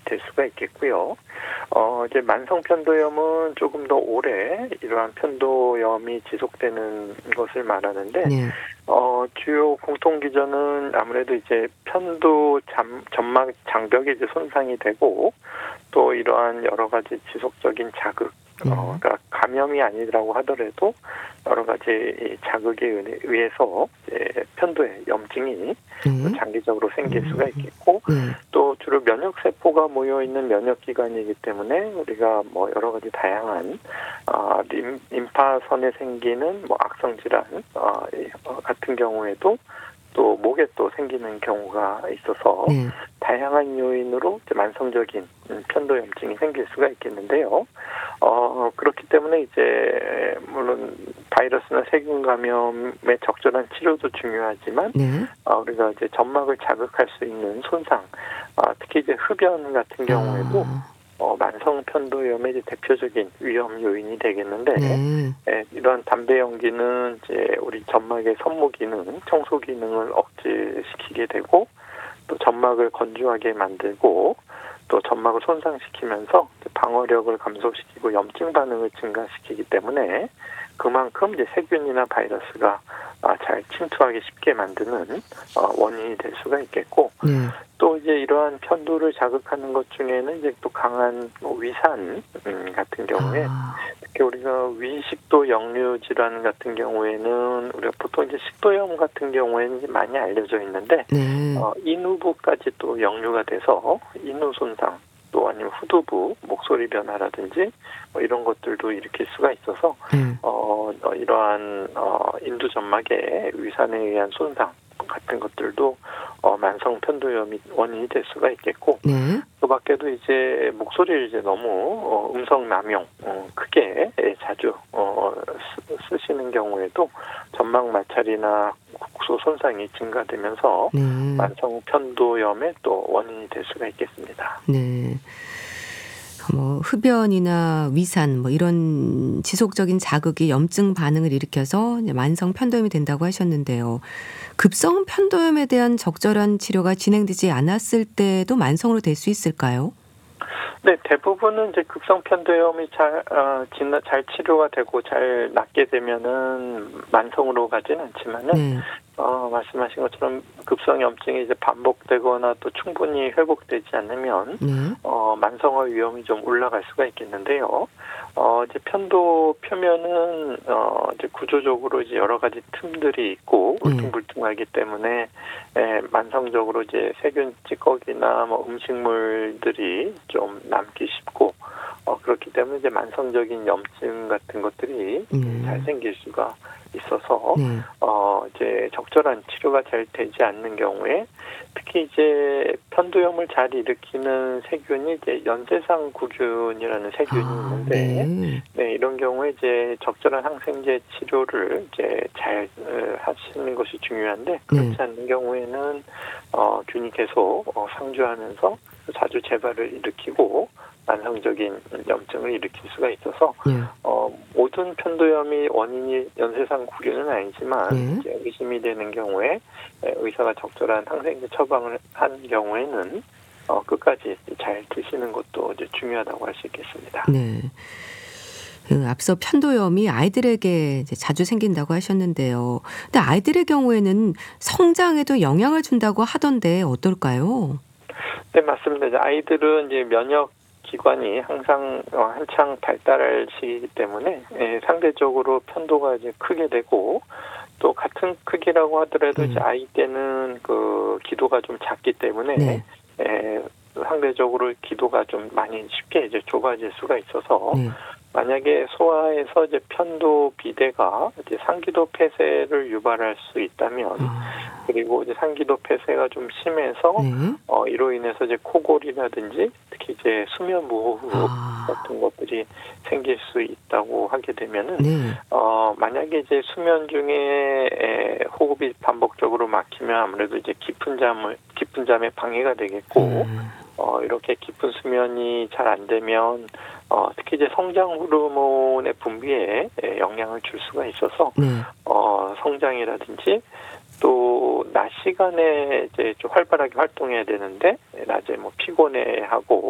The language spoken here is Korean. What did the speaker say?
될 수가 있겠고요. 이제 만성 편도염은 조금 더 오래 이러한 편도염이 지속되는 것을 말하는데, 네. 주요 공통 기전은 아무래도 이제 점막 장벽에 이제 손상이 되고, 또 이러한 여러 가지 지속적인 자극, 그러니까 감염이 아니라고 하더라도 여러 가지 이 자극에 의해서 이제 편도에 염증이 장기적으로 생길 수가 있겠고, 또 주로 면역세포가 모여있는 면역기관이기 때문에 우리가 뭐 여러 가지 다양한 림파선에 생기는 뭐 악성질환 같은 경우에도 또 목에 또 생기는 경우가 있어서 다양한 요인으로 이제 만성적인 편도염증이 생길 수가 있겠는데요. 그렇기 때문에 이제 물론 바이러스나 세균 감염의 적절한 치료도 중요하지만 우리가 이제 점막을 자극할 수 있는 손상, 특히 이제 흡연 같은 경우에도 만성 편도염의 이제 대표적인 위험 요인이 되겠는데, 이런 담배 연기는 이제 우리 점막의 선모 기능, 청소 기능을 억제시키게 되고, 또 점막을 건조하게 만들고, 또 점막을 손상시키면서 방어력을 감소시키고 염증 반응을 증가시키기 때문에 그만큼 이제 세균이나 바이러스가 잘 침투하기 쉽게 만드는 원인이 될 수가 있겠고, 또 이제 이러한 편도를 자극하는 것 중에는 이제 또 강한 위산 같은 경우에, 특히 우리가 위식도 역류 질환 같은 경우에는 우리가 보통 이제 식도염 같은 경우에는 이제 많이 알려져 있는데, 인후부까지 또 역류가 돼서 인후 손상, 또 아니면 후두부, 목소리 변화라든지 뭐 이런 것들도 일으킬 수가 있어서 이러한 인두 점막의 위산에 의한 손상 같은 것들도 만성 편도염이 원인이 될 수가 있겠고, 그 밖에도 이제 목소리를 이제 너무 음성 남용 크게 자주 쓰시는 경우에도 점막 마찰이나 국소 손상이 증가되면서 만성 편도염의 또 원인이 될 수가 있겠습니다. 네. 뭐 흡연이나 위산 뭐 이런 지속적인 자극이 염증 반응을 일으켜서 이제 만성 편도염이 된다고 하셨는데요. 급성 편도염에 대한 적절한 치료가 진행되지 않았을 때도 만성으로 될 수 있을까요? 네, 대부분은 이제 급성 편도염이 잘 치료가 되고 잘 낫게 되면은 만성으로 가진 않지만은, 말씀하신 것처럼 급성 염증이 이제 반복되거나 또 충분히 회복되지 않으면, 만성화 위험이 좀 올라갈 수가 있겠는데요. 이제 편도 표면은, 이제 구조적으로 이제 여러 가지 틈들이 있고, 울퉁불퉁하기 때문에, 만성적으로 이제 세균 찌꺼기나 뭐 음식물들이 좀 남기 쉽고, 그렇기 때문에 이제 만성적인 염증 같은 것들이 잘 생길 수가 있어서, 이제 적절한 치료가 잘 되지 않는 경우에, 특히 이제 편도염을 잘 일으키는 세균이 이제 연쇄상 구균이라는 세균이 있는데, 이런 경우에 이제 적절한 항생제 치료를 이제 잘 하시는 것이 중요한데, 그렇지 않는 경우에는 균이 계속 상주하면서 자주 재발을 일으키고 만성적인 염증을 일으킬 수가 있어서 모든 편도염이 원인이 연쇄상 구균은 아니지만 이제 의심이 되는 경우에 의사가 적절한 항생제 처방을 한 경우에는 끝까지 잘 드시는 것도 이제 중요하다고 할 수 있겠습니다. 네. 앞서 편도염이 아이들에게 이제 자주 생긴다고 하셨는데요. 근데 아이들의 경우에는 성장에도 영향을 준다고 하던데 어떨까요? 네, 맞습니다. 이제 아이들은 이제 면역 기관이 항상 한창 발달할 시기이기 때문에 상대적으로 편도가 이제 크게 되고, 또 같은 크기라고 하더라도 이제 아이 때는 그 기도가 좀 작기 때문에 상대적으로 기도가 좀 많이 쉽게 이제 좁아질 수가 있어서, 만약에 소아에서 이제 편도 비대가 이제 상기도 폐쇄를 유발할 수 있다면, 그리고 이제 상기도 폐쇄가 좀 심해서 이로 인해서 이제 코골이라든지 특히 이제 수면 무호흡 같은 것들이 생길 수 있다고 하게 되면은, 만약에 이제 수면 중에 호흡이 반복적으로 막히면 아무래도 이제 깊은 잠에 방해가 되겠고, 이렇게 깊은 수면이 잘 안 되면 특히 이제 성장 호르몬의 분비에 영향을 줄 수가 있어서 성장이라든지 또 낮 시간에 이제 좀 활발하게 활동해야 되는데 낮에 뭐 피곤해하고